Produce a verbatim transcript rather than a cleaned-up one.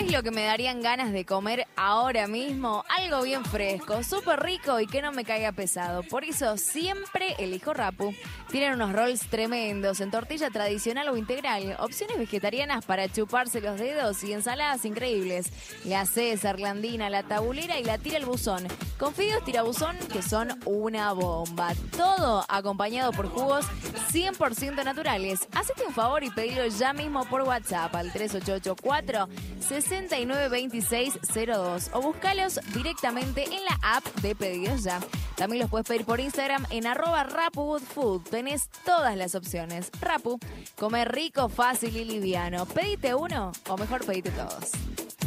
¿Sabés lo que me darían ganas de comer ahora mismo? Algo bien fresco, súper rico y que no me caiga pesado. Por eso siempre elijo Rappu. Tienen unos rolls tremendos en tortilla tradicional o integral, opciones vegetarianas para chuparse los dedos y ensaladas increíbles. La César, la Andina, la Tabulera y la Tira el Buzón. Con fideos tirabuzón que son una bomba. Todo acompañado por jugos cien por ciento naturales. Hacete un favor y pedilo ya mismo por WhatsApp al tres ocho ocho cuatro, seis nueve dos seis cero dos o búscalos directamente en la app de Pedidos Ya. También los puedes pedir por Instagram en arroba RappuGoodFood. Tenés todas las opciones. Rappu, comer rico, fácil y liviano. Pedite uno o mejor pedite todos.